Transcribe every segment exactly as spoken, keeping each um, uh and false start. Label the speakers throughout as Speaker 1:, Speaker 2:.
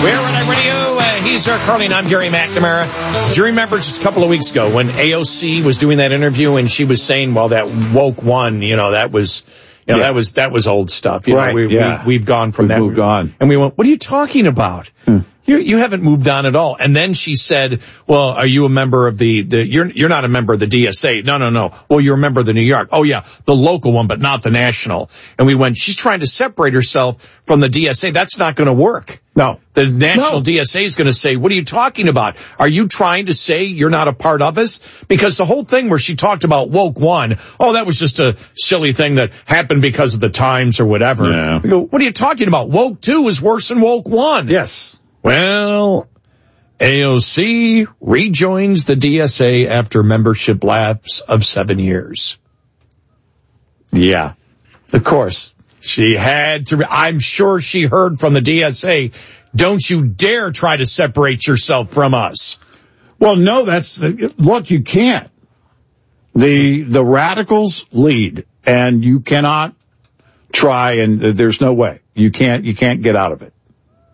Speaker 1: We're on radio. Uh, he's our Carly, and I'm Gary McNamara. Do you remember just a couple of weeks ago when A O C was doing that interview and she was saying, well, that woke one, you know, that was, you know, yeah. that was, that was old stuff. You
Speaker 2: right.
Speaker 1: know, we,
Speaker 2: yeah.
Speaker 1: we, we've gone from
Speaker 2: we've
Speaker 1: that.
Speaker 2: moved on.
Speaker 1: And we went, what are you talking about? Hmm. You, you haven't moved on at all. And then she said, well, are you a member of the, the, you're, you're not a member of the D S A. No, no, no. Well, you're a member of the New York. Oh yeah, the local one, but not the national. And we went, she's trying to separate herself from the D S A. That's not going to work.
Speaker 2: No.
Speaker 1: The national
Speaker 2: no.
Speaker 1: D S A is going to say, what are you talking about? Are you trying to say you're not a part of us? Because the whole thing where she talked about woke one, oh, that was just a silly thing that happened because of the times or whatever.
Speaker 2: Yeah.
Speaker 1: We go, what are you talking about? Woke two is worse than woke one.
Speaker 2: Yes.
Speaker 1: Well, A O C rejoins the D S A after membership lapse of seven years.
Speaker 2: Yeah, of course.
Speaker 1: She had to, I'm sure she heard from the D S A, don't you dare try to separate yourself from us.
Speaker 2: Well, no, that's, the, look, you can't. The, the radicals lead, and you cannot try, and there's no way. You can't, you can't get out of it.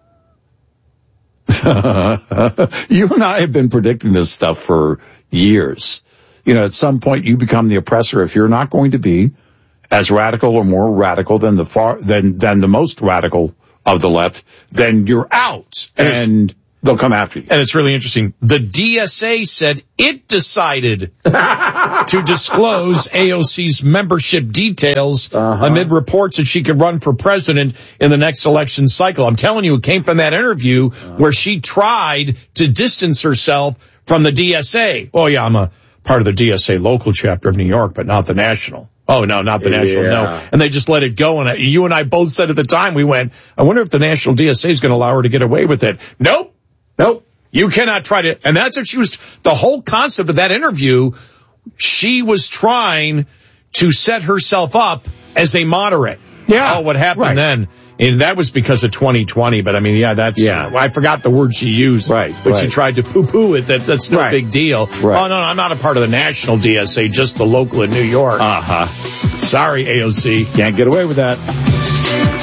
Speaker 2: You and I have been predicting this stuff for years. You know, at some point you become the oppressor if you're not going to be as radical or more radical than the far than than the most radical of the left, then you're out, and they'll come after you.
Speaker 1: And it's really interesting. The D S A said it decided to disclose A O C's membership details uh-huh. amid reports that she could run for president in the next election cycle. I'm telling you, it came from that interview uh-huh. where she tried to distance herself from the D S A. Oh, yeah, I'm a part of the D S A local chapter of New York, but not the national. Oh, no, not the national,
Speaker 2: yeah.
Speaker 1: no. And they just let it go. And you and I both said at the time, we went, I wonder if the national D S A is going to allow her to get away with it. Nope. Nope. You cannot try to, and that's if she was, the whole concept of that interview, she was trying to set herself up as a moderate.
Speaker 2: Yeah.
Speaker 1: Oh, what happened
Speaker 2: right.
Speaker 1: then? And that was because of twenty twenty, but I mean, yeah, that's,
Speaker 2: yeah.
Speaker 1: I forgot the word she used.
Speaker 2: Right.
Speaker 1: But
Speaker 2: right.
Speaker 1: she tried to poo-poo it. That, that's no
Speaker 2: right.
Speaker 1: big deal.
Speaker 2: Right.
Speaker 1: Oh, no, no, I'm not a part of the national D S A, just the local in New York.
Speaker 2: Uh-huh.
Speaker 1: Sorry, A O C.
Speaker 2: Can't get away with that.